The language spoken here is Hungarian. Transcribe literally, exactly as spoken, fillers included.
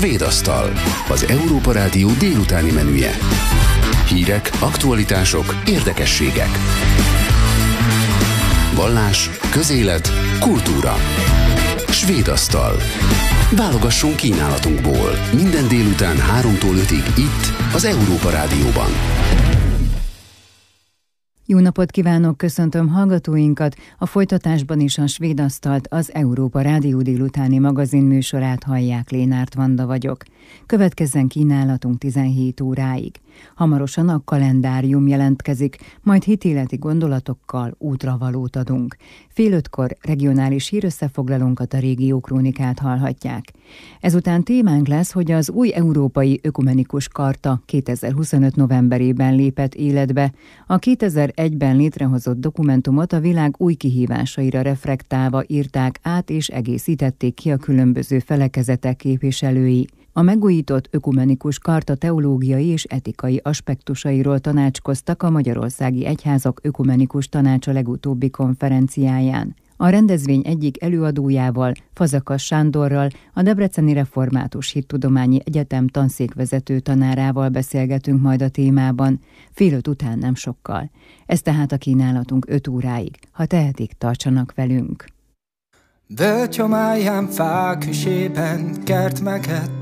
Svédasztal, az Európa Rádió délutáni menüje. Hírek, aktualitások, érdekességek. Vallás, közélet, kultúra. Svédasztal. Válogassunk kínálatunkból. Minden délután háromtól ötig itt, az Európa Rádióban. Jó napot kívánok, köszöntöm hallgatóinkat, a folytatásban is a Svédasztalt, az Európa Rádió délutáni magazin műsorát hallják, Lénárt Vanda vagyok. Következzen kínálatunk tizenhét óráig. Hamarosan a kalendárium jelentkezik, majd hitéleti gondolatokkal útravalót adunk. Fél ötkor regionális hírösszefoglalónkat, a Régió Krónikát hallhatják. Ezután témánk lesz, hogy az új Európai Ökumenikus Charta kétezer-huszonöt novemberében lépett életbe. A kétezer-egyben létrehozott dokumentumot a világ új kihívásaira reflektálva írták át és egészítették ki a különböző felekezetek képviselői. A megújított Ökumenikus Charta teológiai és etikai aspektusairól tanácskoztak a Magyarországi Egyházak Ökumenikus Tanácsa legutóbbi konferenciáján. A rendezvény egyik előadójával, Fazekas Sándorral, a Debreceni Református Hittudományi Egyetem tanszékvezető tanárával beszélgetünk majd a témában, fél öt után nem sokkal. Ez tehát a kínálatunk öt óráig. Ha tehetik, tartsanak velünk. Völgyomáján fák hűsében kert meget,